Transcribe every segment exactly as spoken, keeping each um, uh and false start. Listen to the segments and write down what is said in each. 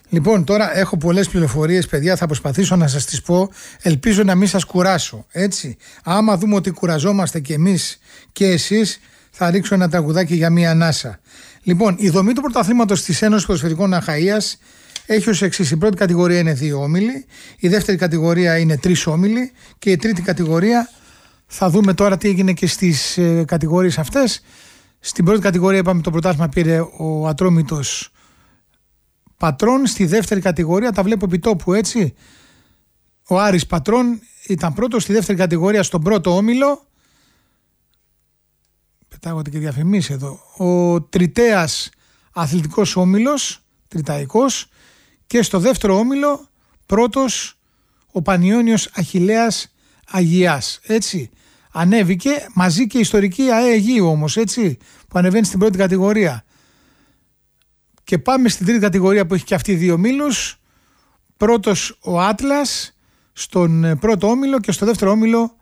Λοιπόν, τώρα έχω πολλές πληροφορίες, παιδιά, θα προσπαθήσω να σας τις πω. Ελπίζω να μην σας κουράσω, έτσι. Άμα δούμε ότι κουραζόμαστε κι εμείς και εσείς, θα ρίξω ένα τραγουδάκι για μία ανάσα. Λοιπόν, η δομή του πρωταθλήματος της Ένωσης Ποδοσφαιρικών Αχαΐας έχει ως εξής. Η πρώτη κατηγορία είναι δύο όμιλοι, η δεύτερη κατηγορία είναι τρεις όμιλοι και η τρίτη κατηγορία, θα δούμε τώρα τι έγινε και στις ε, κατηγορίες αυτές. Στην πρώτη κατηγορία, είπαμε, το πρωτάθλημα πήρε ο Ατρόμητος Πατρών. Στη δεύτερη κατηγορία, τα βλέπω επί τόπου, έτσι. Ο Άρης Πατρών ήταν πρώτος. Στη δεύτερη κατηγορία, στον πρώτο όμιλο, πετάγονται και διαφημίσεις εδώ, ο Τριτέας Αθλητικός Όμιλος, Τριταϊκός, και στο δεύτερο όμιλο πρώτος ο Πανιώνιος Αχιλλέας Αγιάς, έτσι. Ανέβηκε μαζί και η ιστορική ΑΕ Αιγείου όμως, έτσι, που ανεβαίνει στην πρώτη κατηγορία. Και πάμε στην τρίτη κατηγορία που έχει και αυτή δύο ομίλους. Πρώτος ο Άτλας στον πρώτο όμιλο και στο δεύτερο όμιλο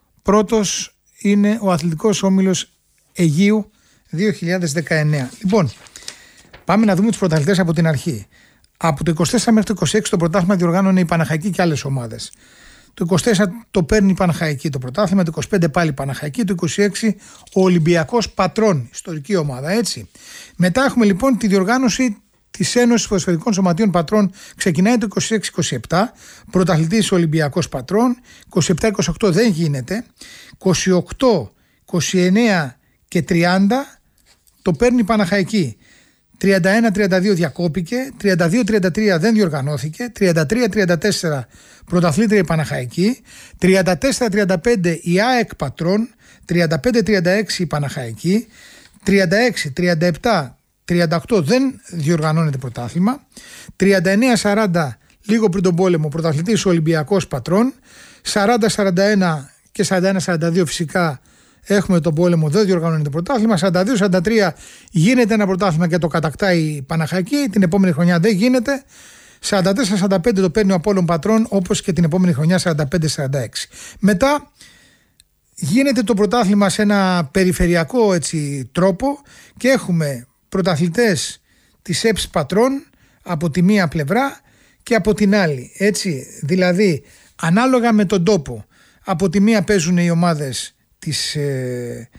πρώτος είναι ο Αθλητικός Όμιλος Αιγείου δύο χιλιάδες δεκαεννέα. Λοιπόν, πάμε να δούμε τους πρωταθλητές από την αρχή. Από το είκοσι τέσσερα μέχρι το είκοσι έξι το πρωτάθλημα διοργάνωνε η Παναχαϊκή και άλλες ομάδες. Το είκοσι τέσσερα το παίρνει η Παναχαϊκή το πρωτάθλημα, το είκοσι πέντε πάλι η Παναχαϊκή, το είκοσι έξι ο Ολυμπιακός Πατρών, ιστορική ομάδα, έτσι. Μετά έχουμε λοιπόν τη διοργάνωση της Ένωσης Ποδοσφαιρικών Σωματείων Πατρών, ξεκινάει το είκοσι έξι είκοσι επτά, πρωταθλητής Ολυμπιακός Πατρών, είκοσι επτά είκοσι οκτώ δεν γίνεται, είκοσι οκτώ είκοσι εννέα και τριάντα το παίρνει η Παναχαϊκή. τριάντα ένα τριάντα δύο διακόπηκε, τριάντα δύο τριάντα τρία δεν διοργανώθηκε, τριάντα τρία τριάντα τέσσερα πρωταθλήτρια η Παναχαϊκή, τριάντα τέσσερα τριάντα πέντε η ΑΕΚ Πατρών, τριάντα πέντε τριάντα έξι η Παναχαϊκή, τριάντα έξι τριάντα επτά τριάντα οκτώ δεν διοργανώνεται πρωτάθλημα, τριάντα εννέα σαράντα λίγο πριν τον πόλεμο πρωταθλητής Ολυμπιακός Πατρών, σαράντα σαράντα ένα και σαράντα ένα σαράντα δύο φυσικά έχουμε τον πόλεμο, δεν διοργανώνεται πρωτάθλημα. σαράντα δύο σαράντα τρία γίνεται ένα πρωτάθλημα και το κατακτάει η Παναχαϊκή. Την επόμενη χρονιά δεν γίνεται. σαράντα τέσσερα σαράντα πέντε το παίρνει ο Απόλλων Πατρών, όπως και την επόμενη χρονιά σαράντα πέντε σαράντα έξι. Μετά γίνεται το πρωτάθλημα σε ένα περιφερειακό, έτσι, τρόπο και έχουμε πρωταθλητές της ΕΠΣ Πατρών από τη μία πλευρά και από την άλλη. Έτσι, δηλαδή ανάλογα με τον τόπο. Από τη μία παίζουν οι ομάδες της ε,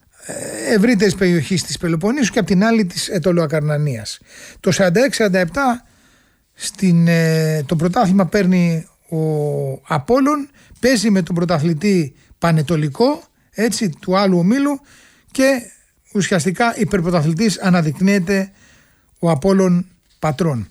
ε, ευρύτερης περιοχής της Πελοποννήσου και από την άλλη της Αιτωλοακαρνανίας. Το σαράντα έξι σαράντα επτά στην, ε, το πρωτάθλημα παίρνει ο Απόλλων, παίζει με τον πρωταθλητή Πανετολικό, έτσι, του άλλου ομίλου, και ουσιαστικά υπερπρωταθλητής αναδεικνύεται ο Απόλλων Πατρών.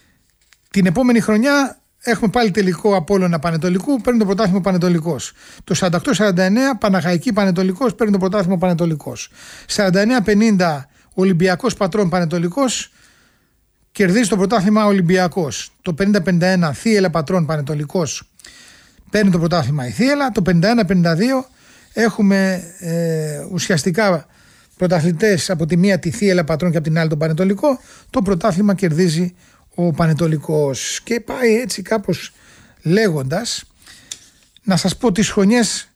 Την επόμενη χρονιά έχουμε πάλι τελικό Απόλλωνα Πανετολικού, παίρνει το πρωτάθλημα Πανετολικός. Το σαράντα οκτώ σαράντα εννέα Παναχαϊκή Πανετολικός, παίρνει το πρωτάθλημα Πανετολικός. σαράντα εννέα πενήντα Ολυμπιακός Πατρών Πανετολικός, κερδίζει το πρωτάθλημα Ολυμπιακός. Το πενήντα πενήντα ένα Θίελα Πατρών Πανετολικός, παίρνει το πρωτάθλημα η Θίελα. Το πενήντα ένα πενήντα δύο έχουμε ε, ουσιαστικά πρωταθλητές από τη μία τη Θίελα Πατρών και από την άλλη τον Πανετολικό. Το πρωτάθλημα κερδίζει ο Πανετολικός και πάει έτσι κάπως λέγοντας. Να σας πω τις χρονιές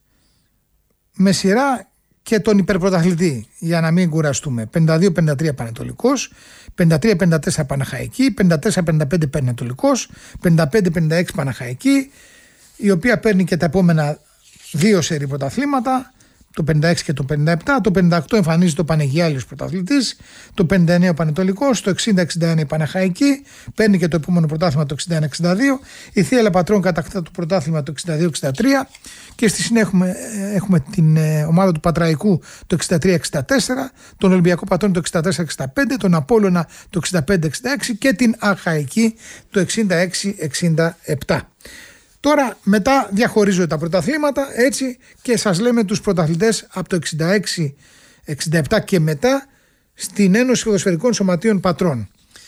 με σειρά και τον υπερπρωταθλητή για να μην κουραστούμε. πενήντα δύο πενήντα τρία Πανετολικός, πενήντα τρία πενήντα τέσσερα Παναχαϊκή, πενήντα τέσσερα πενήντα πέντε Πανετολικός, πενήντα πέντε πενήντα έξι Παναχαϊκή, η οποία παίρνει και τα επόμενα δύο σερί πρωταθλήματα, το πενήντα έξι και το πενήντα επτά. Το πενήντα οκτώ εμφανίζεται ο Πανεγιάλιος πρωταθλητής, το πενήντα εννέα ο Πανετολικός, το εξήντα εξήντα ένα η Παναχαϊκή, παίρνει και το επόμενο πρωτάθλημα το εξήντα ένα εξήντα δύο. Η Θίελα Πατρών κατακτά το πρωτάθλημα το εξήντα δύο εξήντα τρία και στη συνέχεια έχουμε, έχουμε την ε, ομάδα του Πατραϊκού το εξήντα τρία εξήντα τέσσερα, τον Ολυμπιακό Πατρών το εξήντα τέσσερα εξήντα πέντε, τον Απόλλωνα το εξήντα πέντε εξήντα έξι και την Αχαϊκή το εξήντα έξι εξήντα επτά. Τώρα μετά διαχωρίζω τα πρωταθλήματα, έτσι, και σας λέμε τους πρωταθλητές από το εξήντα έξι εξήντα επτά και μετά στην Ένωση Ποδοσφαιρικών Σωματείων Πατρών.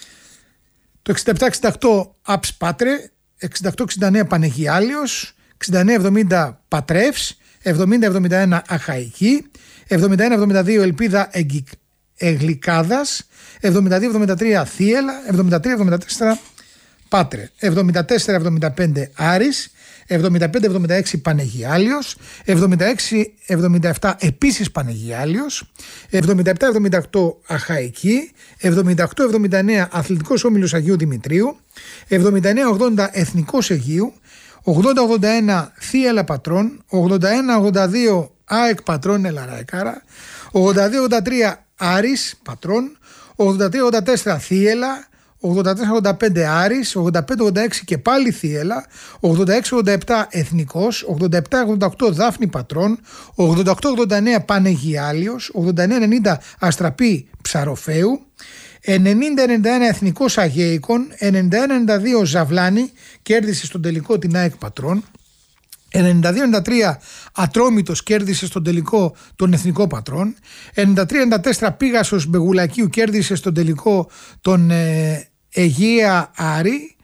Το εξήντα επτά εξήντα οκτώ Αψ Πάτρε, εξήντα οκτώ εξήντα εννέα Πανεγιάλιος, εξήντα εννέα εβδομήντα Πατρεύς, εβδομήντα εβδομήντα ένα Αχαϊκή, εβδομήντα ένα εβδομήντα δύο Ελπίδα Εγλικάδας, εβδομήντα δύο εβδομήντα τρία Θίελα, εβδομήντα τρία εβδομήντα τέσσερα Πάτρε, εβδομήντα τέσσερα εβδομήντα πέντε Άρης, εβδομήντα πέντε εβδομήντα έξι Παναιγιάλιος, εβδομήντα έξι εβδομήντα επτά επίσης Παναιγιάλιος, εβδομήντα επτά εβδομήντα οκτώ Αχαϊκή, εβδομήντα οκτώ εβδομήντα εννέα Αθλητικός Όμιλος Αγίου Δημητρίου, εβδομήντα εννέα ογδόντα Εθνικός Αιγείου, ογδόντα ογδόντα ένα Θίελα Πατρών, ογδόντα ένα ογδόντα δύο ΑΕΚ Πατρών Ελαραεκάρα, ογδόντα δύο ογδόντα τρία Άρης Πατρών, ογδόντα τρία ογδόντα τέσσερα Θίελα, ογδόντα τέσσερα ογδόντα πέντε Άρης, ογδόντα πέντε ογδόντα έξι και πάλι Θίελα, ογδόντα έξι ογδόντα επτά Εθνικός, ογδόντα επτά ογδόντα οκτώ Δάφνη Πατρών, ογδόντα οκτώ ογδόντα εννέα Παναιγιάλιος, ογδόντα εννέα ενενήντα Αστραπή Ψαροφέου, ενενήντα ενενήντα ένα Εθνικός Αγέικων, ενενήντα ένα ενενήντα δύο Ζαβλάνη, κέρδισε στον τελικό την ΑΕΚ Πατρών, ενενήντα δύο ενενήντα τρία Ατρόμητος, κέρδισε στον τελικό τον Εθνικό Πατρών, ενενήντα τρία ενενήντα τέσσερα Πίγασος Μπεγουλακίου, κέρδισε στον τελικό τον ε, Αιγαία Άρη,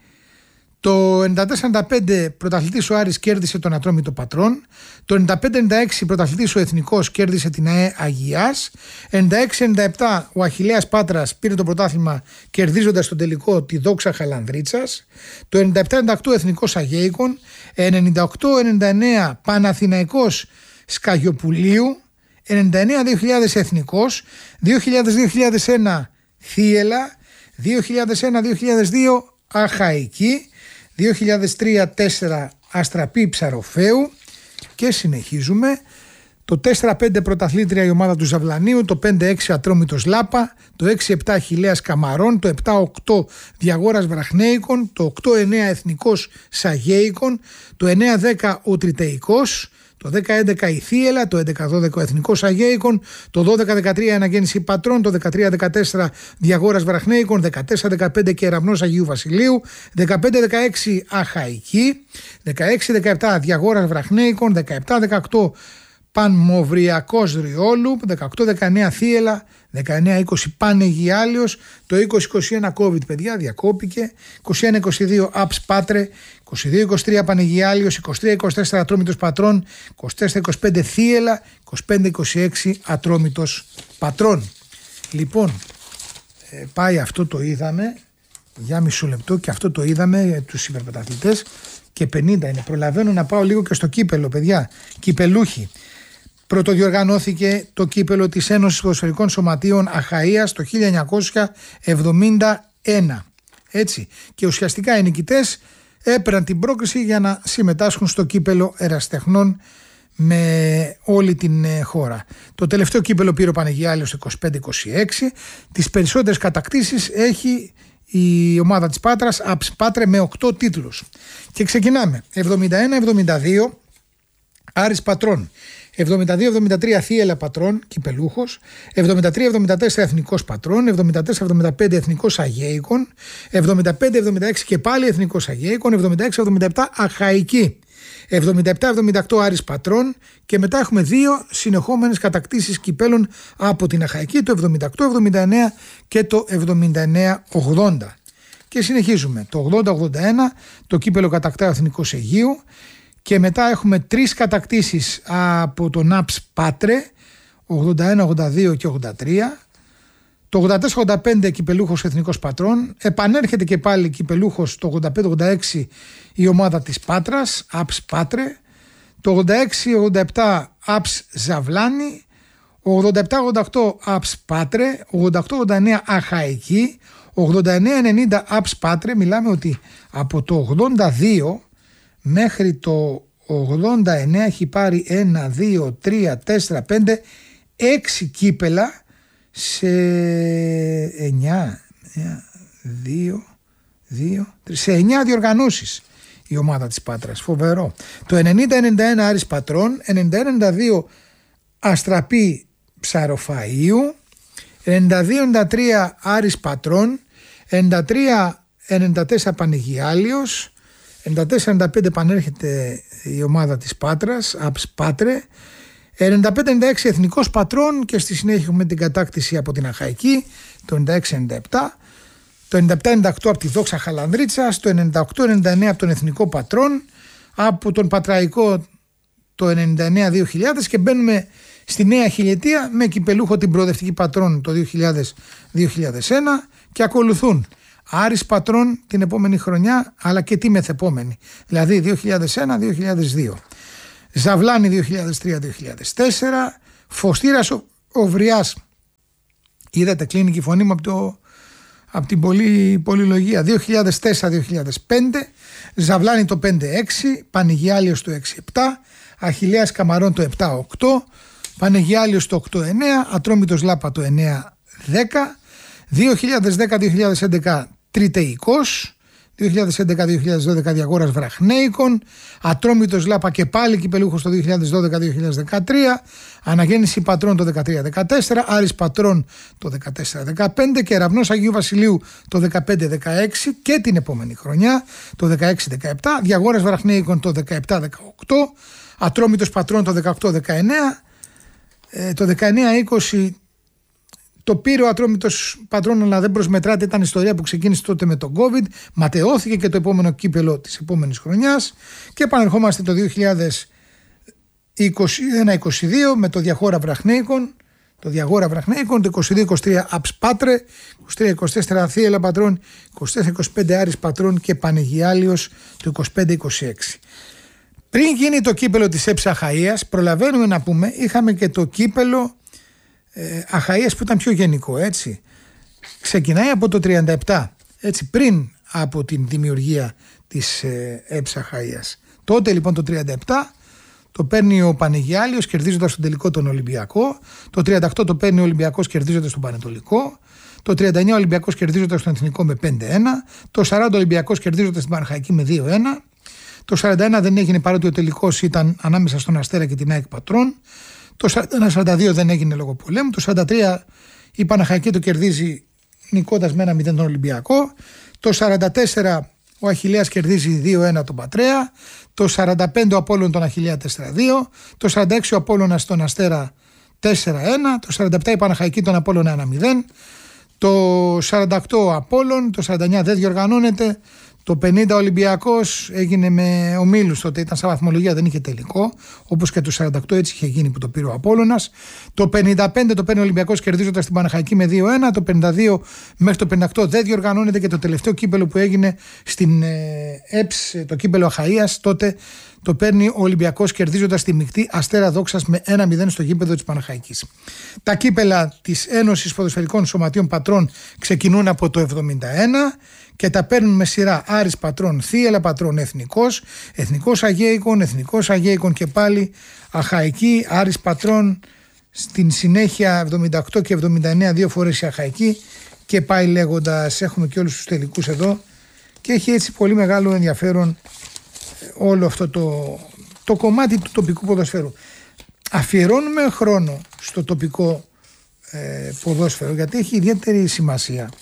το ενενήντα τέσσερα ενενήντα πέντε πρωταθλητής ο Άρης κέρδισε τον Ατρόμητο Πατρών, το ενενήντα πέντε ενενήντα έξι πρωταθλητής ο Εθνικός κέρδισε την ΑΕ Αγιάς, ενενήντα έξι ενενήντα επτά ο Αχιλλέας Πάτρας πήρε το πρωτάθλημα κερδίζοντας τον τελικό τη Δόξα Χαλανδρίτσας, το ενενήντα επτά ενενήντα οκτώ Εθνικός Αγέικων, ενενήντα οκτώ ενενήντα εννέα Παναθηναϊκός Σκαγιοπουλίου, ενενήντα εννέα δύο χιλιάδες Εθνικός, δύο χιλιάδες δύο χιλιάδες ένα Θίελα, δύο χιλιάδες ένα δύο χιλιάδες δύο Αχαϊκή, δύο χιλιάδες τρία τέσσερα Αστραπή Ψαροφέου και συνεχίζουμε. Το τέσσερα πέντε πρωταθλήτρια η ομάδα του Ζαβλανίου, το πέντε έξι Ατρόμητος Λάπα, το έξι επτά Αχιλλέας Καμαρών, το επτά οκτώ Διαγόρας Βραχνέικων, το οκτώ εννέα Εθνικός Σαγέικων, το εννέα δέκα ο Τριτεϊκός, το δέκα έντεκα η Θίελα, το έντεκα δώδεκα ο Εθνικός Αγέικων, το δώδεκα δεκατρία Αναγέννηση Πατρών, το δεκατρία δεκατέσσερα Διαγόρας Βραχνέικων, δεκατέσσερα δεκαπέντε Κεραμνός Αγίου Βασιλείου, δεκαπέντε δεκαέξι Αχαϊκή, δεκαέξι δεκαεπτά Διαγόρας Βραχνέικων, δεκαεπτά δεκαοκτώ Πανμοβριακός Ριόλου, δεκαοκτώ δεκαεννέα Θίελα, δεκαεννέα είκοσι Παναιγιάλιος, το είκοσι είκοσι ένα COVID παιδιά διακόπηκε, είκοσι ένα είκοσι δύο Απς Πάτρε, είκοσι δύο είκοσι τρία Παναιγιάλιος, είκοσι τρία είκοσι τέσσερα Ατρόμητος Πατρών, είκοσι τέσσερα είκοσι πέντε Θίελα, είκοσι πέντε είκοσι έξι Ατρόμητος Πατρών. Λοιπόν, πάει αυτό το είδαμε για μισό λεπτό και αυτό το είδαμε τους υπερπρωταθλητές και πενήντα είναι. Προλαβαίνω να πάω λίγο και στο κύπελο παιδιά, κυπελούχοι. Πρωτοδιοργανώθηκε το κύπελο της Ένωσης Ποδοσφαιρικών Σωματείων Αχαΐας το χίλια εννιακόσια εβδομήντα ένα. Έτσι. Και ουσιαστικά οι νικητές έπαιρναν την πρόκριση για να συμμετάσχουν στο κύπελο ερασιτεχνών με όλη την χώρα. Το τελευταίο κύπελο πήρε ο Παναιγιάλιος είκοσι πέντε είκοσι έξι. Τις περισσότερες κατακτήσεις έχει η ομάδα της Πάτρας, Απς Πάτρε, με οκτώ τίτλους. Και ξεκινάμε. εβδομήντα ένα εβδομήντα δύο Άρης Πατρών, εβδομήντα δύο εβδομήντα τρία Θίελα Πατρών, κυπελούχος, εβδομήντα τρία εβδομήντα τέσσερα Εθνικός Πατρών, εβδομήντα τέσσερα εβδομήντα πέντε Εθνικός Αγέικων, εβδομήντα πέντε εβδομήντα έξι και πάλι Εθνικός Αγέικων, εβδομήντα έξι εβδομήντα επτά Αχαϊκή, εβδομήντα επτά εβδομήντα οκτώ Άρης Πατρών και μετά έχουμε δύο συνεχόμενες κατακτήσεις κυπέλων από την Αχαϊκή, το εβδομήντα οκτώ εβδομήντα εννέα και το εβδομήντα εννέα ογδόντα. Και συνεχίζουμε. Το ογδόντα ογδόντα ένα το κύπελο κατακτά ο Εθνικός Αιγείου. Και μετά έχουμε τρεις κατακτήσεις από τον Απς Πάτρε, ογδόντα ένα ογδόντα δύο και ογδόντα τρία. Το ογδόντα τέσσερα ογδόντα πέντε κυπελούχος Εθνικός Πατρών. Επανέρχεται και πάλι κυπελούχος το ογδόντα πέντε ογδόντα έξι η ομάδα της Πάτρας, Απς Πάτρε. Το ογδόντα έξι ογδόντα επτά Απς Ζαβλάνη. ογδόντα επτά ογδόντα οκτώ Απς Πάτρε. ογδόντα οκτώ ογδόντα εννέα Αχαϊκή. ογδόντα εννέα ενενήντα Απς Πάτρε. Μιλάμε ότι από το ογδόντα δύο μέχρι το ογδόντα εννέα έχει πάρει ένα, δύο, τρία, τέσσερα, πέντε, έξι κύπελα σε εννιά, δύο, δύο, σε εννιά διοργανώσεις η ομάδα της Πάτρας. Φοβερό. Το ενενήντα ενενήντα ένα Άρης Πατρών, ενενήντα ένα ενενήντα δύο Αστραπή Ψαροφαΐου, ενενήντα δύο ενενήντα τρία Άρης Πατρών, ενενήντα τρία ενενήντα τέσσερα Παναιγιάλιος, ενενήντα τέσσερα ενενήντα πέντε επανέρχεται η ομάδα της Πάτρας, Απς Πάτρε, ενενήντα πέντε ενενήντα έξι Εθνικός Πατρών και στη συνέχεια έχουμε την κατάκτηση από την Αχαϊκή, το ενενήντα έξι ενενήντα επτά, το ενενήντα επτά ενενήντα οκτώ από τη Δόξα Χαλανδρίτσας, το ενενήντα οκτώ ενενήντα εννέα από τον Εθνικό Πατρών, από τον Πατραϊκό το ενενήντα εννέα δύο χιλιάδες και μπαίνουμε στη νέα χιλιετία με κυπελούχο την Προοδευτική Πατρών το δύο χιλιάδες με δύο χιλιάδες ένα και ακολουθούν Άρης Πατρών την επόμενη χρονιά, αλλά και τη μεθεπόμενη, δηλαδή δύο χιλιάδες ένα δύο χιλιάδες δύο. Ζαβλάνη δύο χιλιάδες τρία δύο χιλιάδες τέσσερα. Φωστήρας ο, ο Βριάς, είδατε, κλείνει και η φωνή μου από, το, από την πολυ, πολυλογία, δύο χιλιάδες τέσσερα δύο χιλιάδες πέντε. Ζαβλάνη το πέντε έξι, Πανηγιάλιος το έξι επτά, Αχιλλέας Καμαρών το επτά οκτώ, Πανηγιάλιος το οκτώ εννέα, Ατρόμητος Λάπα το εννέα δέκα, δύο χιλιάδες δέκα δύο χιλιάδες έντεκα Τριτεϊκός, δύο χιλιάδες έντεκα δύο χιλιάδες δώδεκα Διαγόρας Βραχνέικων, Ατρόμητος Λάπα και πάλι κυπελούχος το δύο χιλιάδες δώδεκα δύο χιλιάδες δεκατρία, Αναγέννηση Πατρών το δεκατρία δεκατέσσερα, Άρης Πατρών το δεκατέσσερα δεκαπέντε, Κεραυνός Αγίου Βασιλείου το δεκαπέντε δεκαέξι και την επόμενη χρονιά το δεκαέξι δεκαεπτά, Διαγόρας Βραχνέικων το δεκαεπτά δεκαοκτώ, Ατρόμητος Πατρών το δεκαοκτώ δεκαεννέα, ε, το δεκαεννέα είκοσι το πήρε ο Ατρόμητος Πατρών, αλλά δεν προσμετράται, ήταν ιστορία που ξεκίνησε τότε με τον COVID, ματαιώθηκε και το επόμενο κύπελο της επόμενης χρονιάς και επανερχόμαστε το δύο χιλιάδες είκοσι ένα είκοσι δύο με το Διαγόρα Βραχνέικων, το Διαγόρα Βραχνέικων, το είκοσι δύο είκοσι τρία Αψ Πάτρε, είκοσι τρία είκοσι τέσσερα Θίελα Πατρών, είκοσι τέσσερα είκοσι πέντε Άρης Πατρών και Πανηγιάλιος το είκοσι πέντε είκοσι έξι. Πριν γίνει το κύπελο της ΕΠΣ Αχαΐας, προλαβαίνουμε να πούμε, είχαμε και το κύπελο ε, Αχαΐας που ήταν πιο γενικό, έτσι. Ξεκινάει από το τριάντα επτά, έτσι, πριν από την δημιουργία της ε, ΕΠΣ Αχαΐας. Τότε λοιπόν το τριάντα επτά το παίρνει ο Πανηγιάλιος κερδίζοντας τον τελικό τον Ολυμπιακό, το τριάντα οκτώ το παίρνει ο Ολυμπιακός κερδίζοντας τον Πανετολικό, το τριάντα εννέα ο Ολυμπιακός κερδίζοντας τον Εθνικό με πέντε ένα, το σαράντα ο Ολυμπιακός κερδίζοντας την Παναχαϊκή με δύο ένα, το σαράντα ένα δεν έγινε παρότι ο τελικός ήταν ανάμεσα στον Αστέρα και την ΑΕΚ Πατρών, το σαράντα ένα σαράντα δύο δεν έγινε λόγω πολέμου, το σαράντα τρία η Παναχαϊκή το κερδίζει νικώντας με ένα μηδέν τον Ολυμπιακό, το σαράντα τέσσερα ο Αχιλλέας κερδίζει δύο ένα τον Πατρέα, το σαράντα πέντε ο Απόλλων τον Αχιλλέα τέσσερα δύο, το σαράντα έξι ο Απόλλωνας τον Αστέρα τέσσερα ένα, το σαράντα επτά η Παναχαϊκή τον Απόλλωνα ένα μηδέν, το σαράντα οκτώ ο Απόλλων, το σαράντα εννέα δεν διοργανώνεται, το πενήντα ο Ολυμπιακός έγινε με ομίλους, τότε ήταν σαν βαθμολογία, δεν είχε τελικό, όπως και το σαράντα οκτώ έτσι είχε γίνει που το πήρε ο Απόλλωνας. Το πενήντα πέντε το παίρνει ο Ολυμπιακός κερδίζοντας την Παναχαϊκή με δύο ένα, το πενήντα δύο μέχρι το πενήντα οκτώ δεν διοργανώνεται και το τελευταίο κύπελο που έγινε στην ε, ΕΠΣ, το κύπελο Αχαΐας, τότε το παίρνει ο Ολυμπιακός κερδίζοντας τη μεικτή Αστέρα Δόξας με ένα μηδέν στο γήπεδο της Παναχαϊκής. Τα κύπελα της Ένωσης Ποδοσφαιρικών Σωματείων Πατρών ξεκινούν από το εβδομήντα ένα και τα παίρνουν με σειρά Άρης Πατρών, Θίελα Πατρών, Εθνικός, Εθνικός Αγέικον, Εθνικός Αγέικον και πάλι Αχαϊκή, Άρης Πατρών, στην συνέχεια εβδομήντα οκτώ και εβδομήντα εννέα δύο φορές η Αχαϊκή και πάει λέγοντας, έχουμε και όλους τους τελικούς εδώ και έχει έτσι πολύ μεγάλο ενδιαφέρον όλο αυτό το, το κομμάτι του τοπικού ποδοσφαίρου. Αφιερώνουμε χρόνο στο τοπικό ε, ποδόσφαιρο γιατί έχει ιδιαίτερη σημασία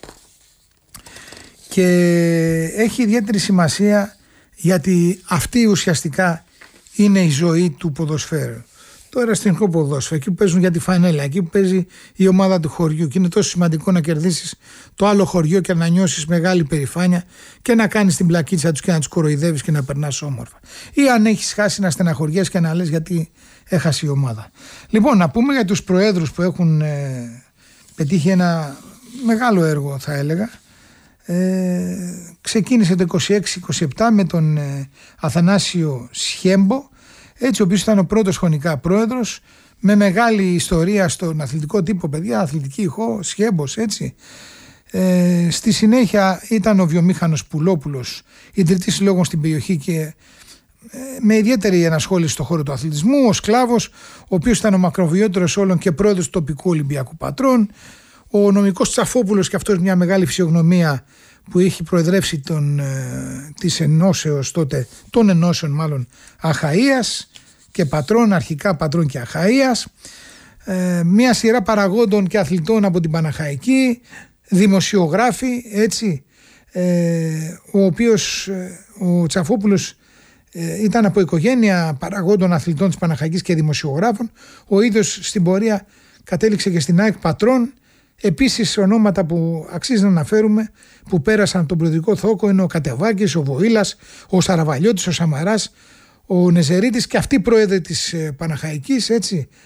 και έχει ιδιαίτερη σημασία γιατί αυτή ουσιαστικά είναι η ζωή του ποδοσφαίρου. Το εραστηνικό ποδόσφαιρο, εκεί που παίζουν για τη φανέλα, εκεί που παίζει η ομάδα του χωριού και είναι τόσο σημαντικό να κερδίσεις το άλλο χωριό και να νιώσεις μεγάλη περηφάνεια και να κάνεις την πλακίτσα τους και να τους κοροϊδεύεις και να περνάς όμορφα. Ή αν έχεις χάσει να στεναχωριές και να λες γιατί έχασε η ομάδα. Λοιπόν, να πούμε για τους προέδρους που έχουν ε, πετύχει ένα μεγάλο έργο θα έλεγα. Ε, ξεκίνησε το είκοσι έξι είκοσι επτά με τον ε, Αθανάσιο Σχέμπο, έτσι ο οποίος ήταν ο πρώτος χρονικά πρόεδρος με μεγάλη ιστορία στον αθλητικό τύπο, παιδιά, αθλητική ηχό, Σχέμπος, έτσι. Ε, στη συνέχεια ήταν ο βιομήχανος Πουλόπουλος, ιδρυτής συλλόγων στην περιοχή και ε, με ιδιαίτερη ενασχόληση στον χώρο του αθλητισμού, ο Σκλάβος, ο οποίος ήταν ο μακροβιότερος όλων και πρόεδρος του τοπικού Ολυμπιακού Πατρών, ο νομικός Τσαφόπουλος και αυτός μια μεγάλη φυσιογνωμία που έχει προεδρεύσει τον, ε, της ενώσεως τότε, των ενώσεων μάλλον Αχαΐας και Πατρών, αρχικά Πατρών και Αχαΐας, ε, μια σειρά παραγόντων και αθλητών από την Παναχαϊκή, δημοσιογράφοι, έτσι, ε, ο οποίος ε, ο Τσαφόπουλος ε, ήταν από οικογένεια παραγόντων αθλητών της Παναχαϊκής και δημοσιογράφων, ο ίδιος στην πορεία κατέληξε και στην ΑΕΚ Πατρών. Επίσης ονόματα που αξίζει να αναφέρουμε που πέρασαν τον προεδρικό θόκο είναι ο Κατεβάκης, ο Βοήλας, ο Σαραβαλιώτης, ο Σαμαράς, ο Νεζερίτης και αυτοί πρόεδροι της Παναχαϊκής, έτσι,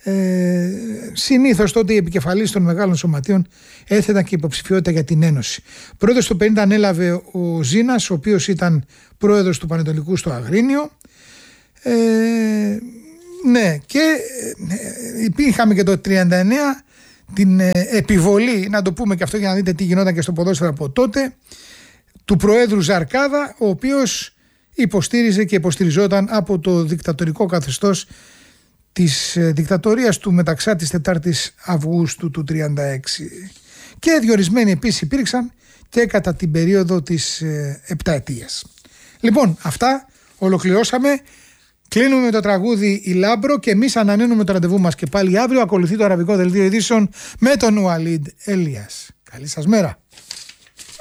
Ε, συνήθως τότε οι επικεφαλής των μεγάλων σωματείων έθεταν και υποψηφιότητα για την Ένωση. Πρόεδρος του πενήντα ανέλαβε ο Ζήνας, ο οποίος ήταν πρόεδρος του Πανετολικού στο Αγρίνιο. Ε, ναι, και ε, είχαμε και το τριάντα εννέα την ε, επιβολή, να το πούμε και αυτό για να δείτε τι γινόταν και στο ποδόσφαιρο από τότε, του Προέδρου Ζαρκάδα, ο οποίος υποστήριζε και υποστηριζόταν από το δικτατορικό καθεστώς της δικτατορίας του Μεταξά της τετάρτης Αυγούστου του τριάντα έξι. Και διορισμένοι επίσης υπήρξαν και κατά την περίοδο της ε, επταετίας. Λοιπόν, αυτά ολοκληρώσαμε. Κλείνουμε με το τραγούδι «Η Λάμπρο» και εμείς ανανεώνουμε το ραντεβού μας και πάλι αύριο. Ακολουθεί το αραβικό δελτίο ειδήσεων με τον Ουαλίντ Ελίας. Καλή σας μέρα.